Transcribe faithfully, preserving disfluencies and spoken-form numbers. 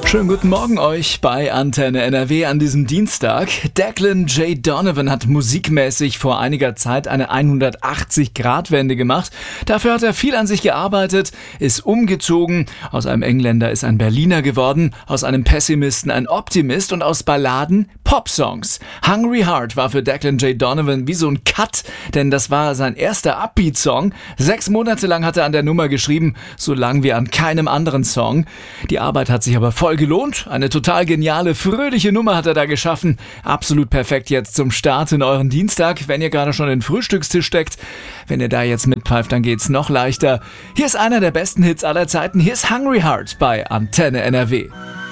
Schönen guten Morgen euch bei Antenne N R W an diesem Dienstag. Declan J. Donovan hat musikmäßig vor einiger Zeit eine hundertachtzig-Grad-Wende gemacht. Dafür hat er viel an sich gearbeitet, ist umgezogen. Aus einem Engländer ist ein Berliner geworden, aus einem Pessimisten ein Optimist und aus Balladen Popsongs. Hungry Heart war für Declan J. Donovan wie so ein Cut, denn das war sein erster Upbeat-Song. Sechs Monate lang hat er an der Nummer geschrieben, so lang wie an keinem anderen Song. Die Arbeit hat sich aber voll gelohnt. Eine total geniale, fröhliche Nummer hat er da geschaffen. Absolut perfekt jetzt zum Start in euren Dienstag, wenn ihr gerade schon den Frühstückstisch steckt. Wenn ihr da jetzt mitpfeift, dann geht's noch leichter. Hier ist einer der besten Hits aller Zeiten. Hier ist Hungry Heart bei Antenne N R W.